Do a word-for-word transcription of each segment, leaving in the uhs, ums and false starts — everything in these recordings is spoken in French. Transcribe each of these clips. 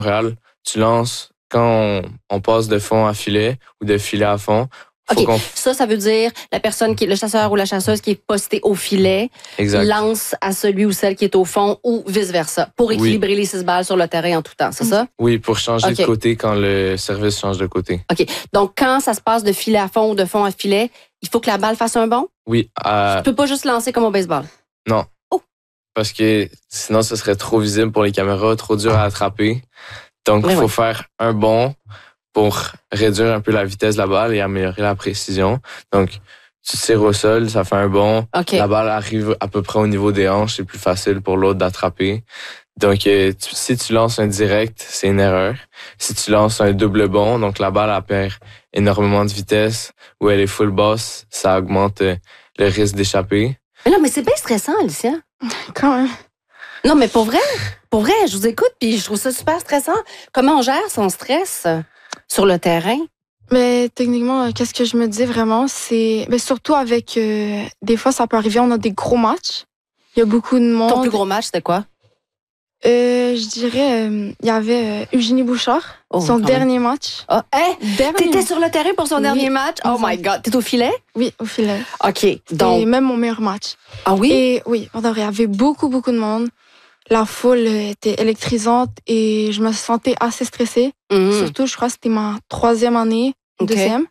Montréal, tu lances quand on, on passe de fond à filet ou de filet à fond. OK. Ça, ça veut dire la personne qui est le chasseur ou la chasseuse qui est postée au filet exact. lance à celui ou celle qui est au fond ou vice-versa pour équilibrer oui. les six balles sur le terrain en tout temps, c'est ça? Oui, pour changer okay. de côté quand le service change de côté. OK. Donc, quand ça se passe de filet à fond ou de fond à filet, il faut que la balle fasse un bond? Oui. Euh... Tu peux pas juste lancer comme au baseball? Non. Oh! Parce que sinon, ce serait trop visible pour les caméras, trop dur à attraper. Donc, il faut oui. faire un bond pour réduire un peu la vitesse de la balle et améliorer la précision. Donc, tu tires au sol, ça fait un bond. Okay. La balle arrive à peu près au niveau des hanches. C'est plus facile pour l'autre d'attraper. Donc, euh, tu, si tu lances un direct, c'est une erreur. Si tu lances un double bond, donc la balle elle perd énormément de vitesse ou elle est full basse, ça augmente euh, le risque d'échapper. Mais non, mais c'est bien stressant, Alicia. Quand même. Non, mais pour vrai, pour vrai, je vous écoute puis je trouve ça super stressant. Comment on gère son stress sur le terrain? Mais techniquement, qu'est-ce que je me dis vraiment, c'est... Mais surtout avec... Euh, des fois, ça peut arriver, on a des gros matchs. Il y a beaucoup de monde. Ton plus gros match, c'était quoi? Euh, je dirais, il euh, y avait euh, Eugénie Bouchard, oh, son dernier même. match. Oh, hey, t'étais sur le terrain pour son oui. dernier match? Oh my God, t'es au filet? Oui, au filet. OK, donc... C'était même mon meilleur match. Ah oui? Et oui, il y avait beaucoup, beaucoup de monde. La foule était électrisante et je me sentais assez stressée. Mm-hmm. Surtout, je crois que c'était ma troisième année, okay. deuxième.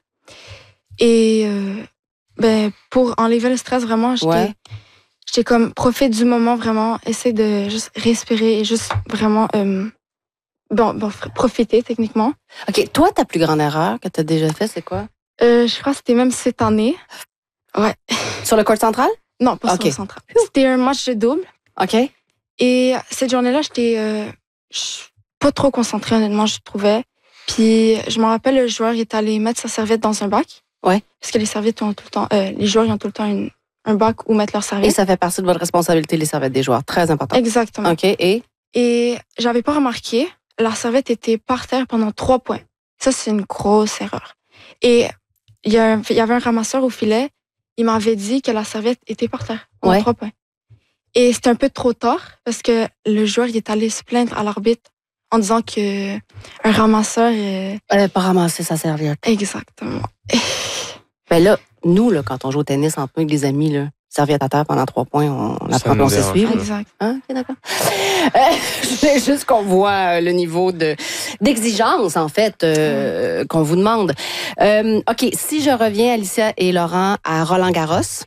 Et euh, ben, pour enlever le stress, vraiment, j'étais... Ouais. J'étais comme, profite du moment, vraiment. Essaie de juste respirer et juste vraiment, euh, bon, bon, profiter techniquement. OK. Toi, ta plus grande erreur que tu as déjà fait, c'est quoi? Euh, je crois que c'était même cette année. Ouais. Sur le court central? Non, pas okay. sur le central. C'était un match de double. OK. Et cette journée-là, j'étais euh, pas trop concentrée, honnêtement, je trouvais. Puis, je me rappelle, le joueur il est allé mettre sa serviette dans un bac. Ouais. Parce que les serviettes ont tout le temps, euh, les joueurs ils ont tout le temps une un bac où mettre leurs serviettes. Et ça fait partie de votre responsabilité, les serviettes des joueurs. Très important. Exactement. OK, et? Et j'avais pas remarqué, la serviette était par terre pendant trois points. Ça, c'est une grosse erreur. Et il y, a un, il y avait un ramasseur au filet, il m'avait dit que la serviette était par terre pendant ouais. trois points. Et c'était un peu trop tard parce que le joueur il est allé se plaindre à l'arbitre en disant que un ramasseur... Euh... Elle n'avait pas ramassé sa serviette. Exactement. Ben là, nous, là, quand on joue au tennis entre nous avec des amis, là, serviette à terre pendant trois points, on, on apprend qu'on sait suivre. Exact. Hein? OK, d'accord. Euh, je voulais juste qu'on voit le niveau de, d'exigence, en fait, euh, mm. qu'on vous demande. Euh, OK, si je reviens, Alicia et Laurent, à Roland-Garros,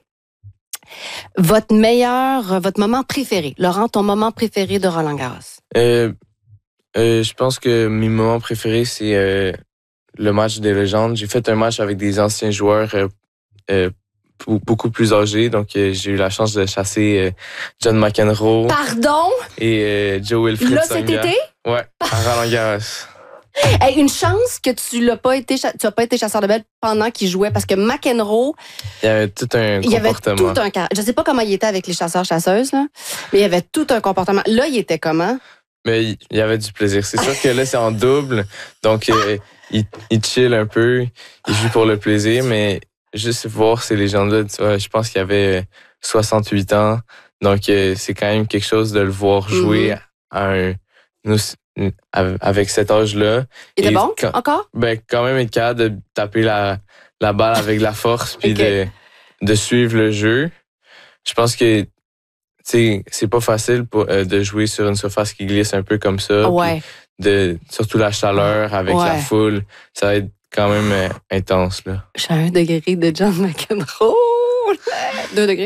votre meilleur, votre moment préféré. Laurent, ton moment préféré de Roland-Garros? Euh, euh, je pense que mes moments préférés, c'est... Euh... le match des légendes. J'ai fait un match avec des anciens joueurs euh, euh, beaucoup plus âgés. Donc, euh, j'ai eu la chance de chasser euh, John McEnroe. Pardon? Et euh, Joe Wilfried Là, Tsonga. cet été? Ouais, à Roland-Garros. Hey, une chance que tu l'as pas été, tu as pas été chasseur de bête pendant qu'il jouait, parce que McEnroe... Il y avait tout un il comportement. Il y avait tout un... Je sais pas comment il était avec les chasseurs-chasseuses, là, mais il y avait tout un comportement. Là, il était comment? Mais il y avait du plaisir. C'est sûr que là, c'est en double. Donc... Euh, Il, il chill un peu, il joue pour le plaisir, mais juste voir ces légendes-là, tu vois, je pense qu'il avait soixante-huit ans, donc euh, c'est quand même quelque chose de le voir jouer mm-hmm. à un, nous, avec cet âge-là. Il était bon, quand, encore? Ben, quand même être capable de taper la, la balle avec la force puis okay. de, de suivre le jeu. Je pense que c'est, c'est pas facile pour, euh, de jouer sur une surface qui glisse un peu comme ça. Ouais. De, surtout la chaleur avec ouais. la foule, ça va être quand même euh, intense. Là. Je suis à un degré de John McEnroe. Deux degrés.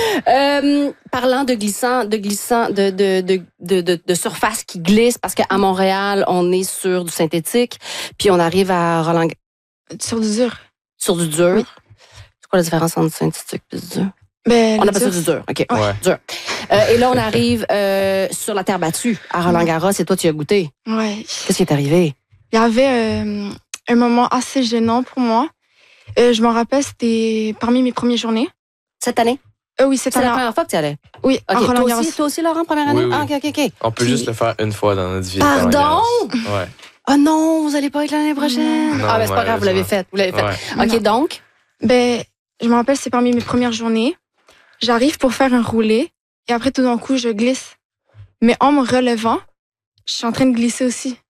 Euh, parlant de glissant, de glissant, de, de, de, de, de, de surface qui glisse, parce qu'à Montréal, on est sur du synthétique, puis on arrive à Roland... Sur du dur. Sur du dur. Oui. C'est quoi la différence entre synthétique et du dur? Ben, on appelle ça du dur. OK. Ouais. Dur. Euh, et là, on arrive euh, sur la terre battue à Roland-Garros et toi, tu y as goûté. Ouais. Qu'est-ce qui est arrivé? Il y avait euh, un moment assez gênant pour moi. Euh, je m'en rappelle, c'était parmi mes premières journées. Cette année? Euh, oui, cette C'est année. la première fois que tu y allais? Oui, okay. à Roland-Garros. Toi aussi, toi aussi, Laurent, première année? Oui, oui. Ah, OK, OK, OK. On peut Puis... juste le faire une fois dans notre vie. Pardon? Ouais. Oh non, vous allez pas être l'année prochaine? Non, ah, ben c'est pas grave, vous l'avez fait. Vous l'avez fait. Ouais. OK, non. donc? Ben, je me rappelle, c'est parmi mes premières journées. J'arrive pour faire un roulé et après, tout d'un coup, je glisse. Mais en me relevant, je suis en train de glisser aussi.